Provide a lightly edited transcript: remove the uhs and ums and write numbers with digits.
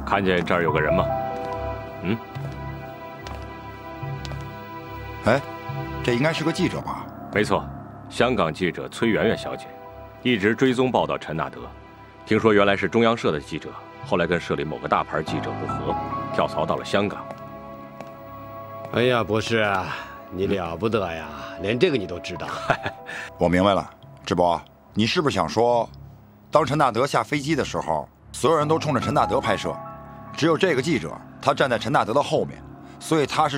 看见这儿有个人吗？嗯。 哎，这应该是个记者吧？ 没错，香港记者崔媛媛小姐，一直追踪报道陈纳德。听说原来是中央社的记者，后来跟社里某个大牌记者不和，跳槽到了香港。 哎呀，博士，你了不得呀，连这个你都知道。 我明白了，智博，你是不是想说，当陈纳德下飞机的时候，所有人都冲着陈纳德拍摄，只有这个记者他站在陈纳德的后面，所以他是